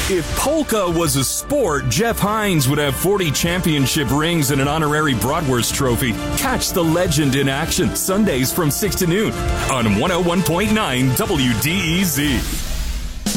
If polka was a sport, Jeff Hines would have 40 championship rings and an honorary Bratwurst trophy. Catch the legend in action Sundays from 6 to noon on 101.9 WDEZ.